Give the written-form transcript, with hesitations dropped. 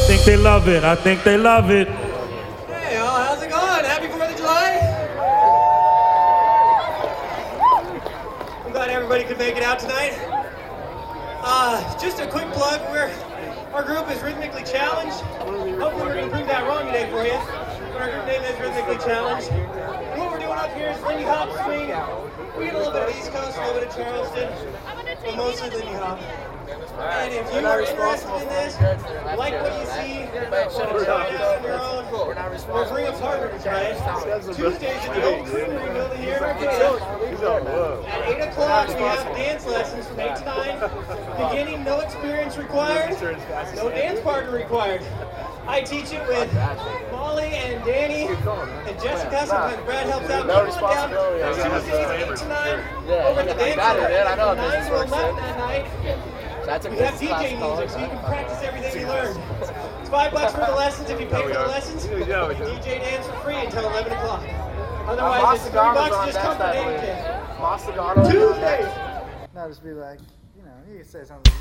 think they love it. I think they love it. Hey, y'all, how's it going? Happy 4th of July? I'm glad everybody could make it out tonight. Just a quick plug, our group is Rhythmically Challenged. Hopefully we're going to prove that wrong today for you. But our group name is Rhythmically Challenged. And what we're doing up here is Lindy Hop swing. We get a little bit of East Coast, a little bit of Charleston, but mostly Lindy Hop. And if you are interested in this, like what you see, want to try it out on your own, we'll bring a partner to try it. Tuesdays at the Old Creamery building here in Arcata. At 8 o'clock, we have dance lessons from 8 to 9. Beginning, no experience required, no dance partner required. I teach it with Molly and Danny and Jessica. Sometimes Brad helps out. Come on down. Tuesdays, 8 to 9. Over at the dance center. 9 till 11 that night. We have DJ music, so you can practice everything you learned. It's $5 for the lessons if you pay for the lessons. You DJ dance for free until 11 o'clock. Otherwise, it's $3 just come for David. Tuesdays! No, just be like, you can say something.